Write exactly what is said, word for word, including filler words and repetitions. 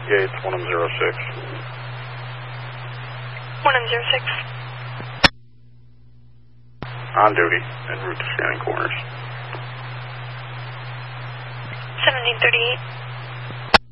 Gates, one M zero six. one M zero six. On duty, en route to scanning corners. seventeen thirty-eight.